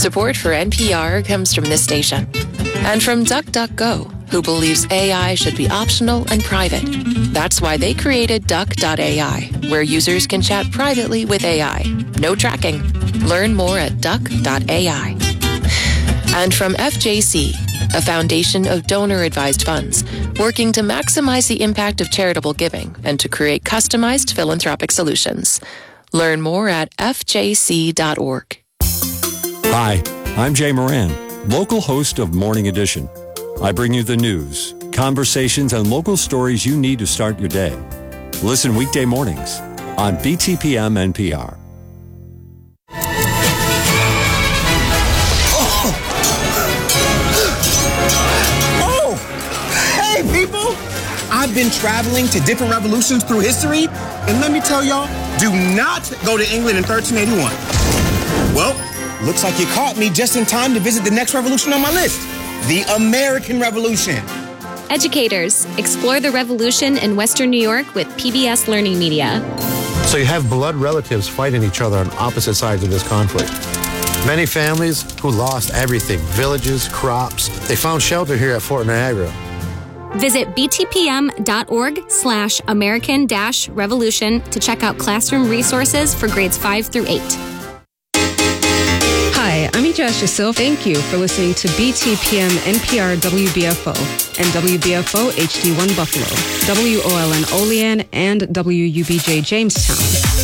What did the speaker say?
Support for NPR comes from this station and from DuckDuckGo, who believes AI should be optional and private. That's why they created Duck.ai, where users can chat privately with AI. No tracking. Learn more at Duck.ai. And from FJC, a foundation of donor-advised funds, working to maximize the impact of charitable giving and to create customized philanthropic solutions. Learn more at fjc.org. Hi, I'm Jay Moran, local host of Morning Edition. I bring you the news, conversations, and local stories you need to start your day. Listen weekday mornings on BTPM NPR. Oh! Hey, people! I've been traveling to different revolutions through history, and let me tell y'all, do not go to England in 1381. Well, looks like you caught me just in time to visit the next revolution on my list, the American Revolution. Educators, explore the revolution in Western New York with PBS Learning Media. So you have blood relatives fighting each other on opposite sides of this conflict. Many families who lost everything, villages, crops, they found shelter here at Fort Niagara. Visit btpm.org/American-Revolution to check out classroom resources for grades 5 through 8. Hi, I'm Ijaz Jasil. Thank you for listening to BTPM NPR WBFO and WBFO HD1 Buffalo, WOLN Olean, and WUBJ Jamestown.